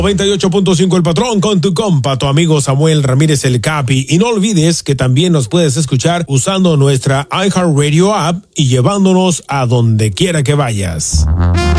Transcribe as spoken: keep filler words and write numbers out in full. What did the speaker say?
noventa y ocho punto cinco El Patrón con tu compa, tu amigo Samuel Ramírez el Capi. Y no olvides que también nos puedes escuchar usando nuestra iHeartRadio app y llevándonos a donde quiera que vayas.